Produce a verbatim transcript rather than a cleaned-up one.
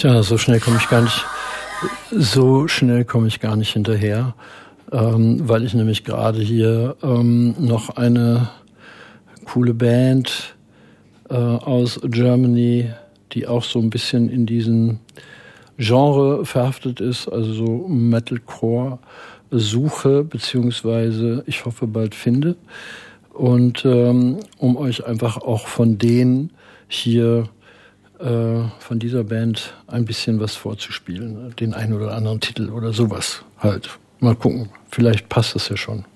Tja, so schnell komme ich gar nicht, so schnell komme ich gar nicht hinterher, ähm, weil ich nämlich gerade hier ähm, noch eine coole Band äh, aus Germany, die auch so ein bisschen in diesen Genre verhaftet ist, also so Metalcore suche, beziehungsweise ich hoffe bald finde. Und ähm, um euch einfach auch von denen hier, äh, von dieser Band ein bisschen was vorzuspielen. Den einen oder anderen Titel oder sowas halt. Mal gucken, vielleicht passt das ja schon.